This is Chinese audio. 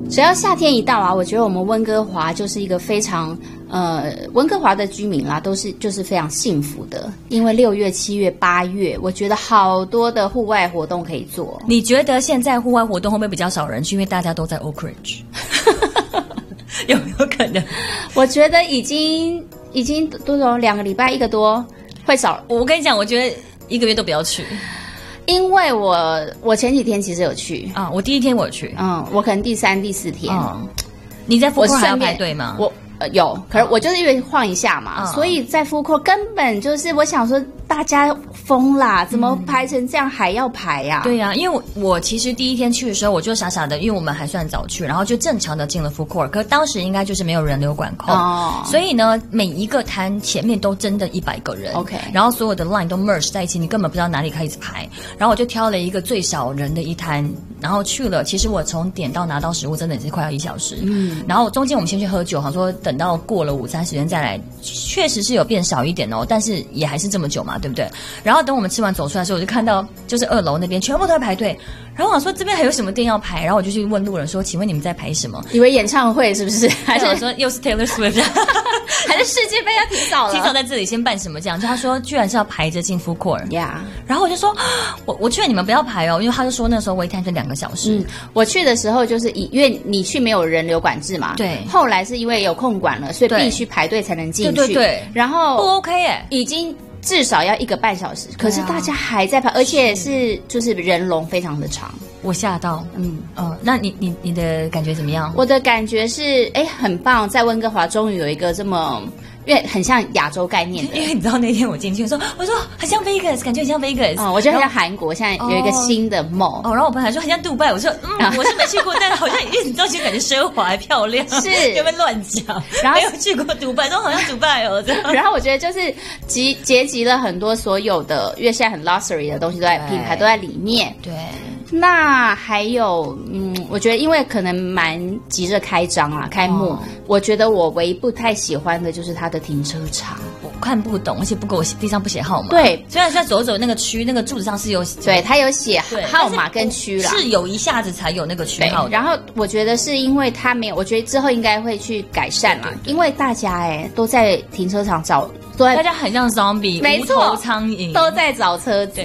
只要夏天一到啊，我觉得我们温哥华就是一个非常温哥华的居民啦，就是非常幸福的，因为6月、7月、8月，我觉得好多的户外活动可以做。 你觉得现在户外活动会不会比较少人去？因为大家都在 Oak Ridge， 有没有可能？ 我觉得已经多少2个礼拜1个多会少。 我跟你讲，我觉得1个月都不要去。 因为我前几天其实有去啊，我第1天我有去， 我可能第3、第4天。 你在 food court 还要排队吗？ 我有，可是我就是因为晃一下嘛，所以在food court根本就是我想说大家疯啦，怎么排成这样还要排呀？ 对呀，因为我其实第1天去的时候，我就傻傻的，因为我们还算早去，然后就正常的进了 food court， 可当时应该就是没有人流管控，所以呢，每一个摊前面都真的100个人 ，OK， 然后所有的 line 都 merge 在一起，你根本不知道哪里开始排，然后我就挑了一个最少人的一摊，然后去了。其实我从点到拿到食物真的是快要1小时，然后中间我们先去喝酒，好说等到过了午餐时间再来，确实是有变少一点哦，但是也还是这么久嘛，对不对？然后等我们吃完走出来的时候，我就看到就是2楼那边全部都在排队，然后我想说这边还有什么店要排，然后我就去问路人说，请问你们在排什么？ 以为演唱会是不是？还是说又是 Taylor Swift， 还是世界杯要提早了？ 提早在这里先办什么这样？就他说居然是要排着进 food court， 然后我就说我劝你们不要排哦，因为他就说那时候wait time是2个小时。 我去的时候就是因为你去没有人流管制嘛， 对。 后来是因为有控管了，所以必须排队才能进去。 对， 然后不 OK 耶， 已经至少要1个半小时，可是大家还在排，而且就是人龙非常的长， 我吓到。那你的感觉怎么样？ 我的感觉是，很棒，在温哥华终于有一个这么。因为很像亚洲概念的， 因为你知道那天我进去说很像 Vegas， 感觉很像 Vegas， 我觉得很像韩国，现在有一个新的 mall， 然后我朋友还说很像杜拜，我说我是没去过，但好像你知道就感觉奢华还漂亮， 是有没有乱讲？然后没有去过杜拜，都好像杜拜哦这样。 然后我觉得就是结集了很多所有的，因为现在很 luxury 的东西都在品牌都在里面， 对。 那还有，我觉得因为可能蛮急着开张啊，开幕，我觉得我唯一不太喜欢的就是它的停车场， 我看不懂，而且不给我地上不写号码。 对， 虽然在走那个区，那个柱子上是有， 对，它有写号码跟区啦， 是有一下子才有那个区号的。 然后我觉得是因为它没有，我觉得之后应该会去改善啦，因为大家都在停车场大家很像 zombie， 没错， 无头苍蝇都在找车子。